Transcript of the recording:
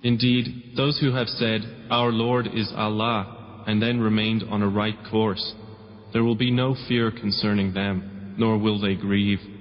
Indeed, those who have said, "Our Lord is Allah," and then remained on a right course, there will be no fear concerning them, nor will they grieve.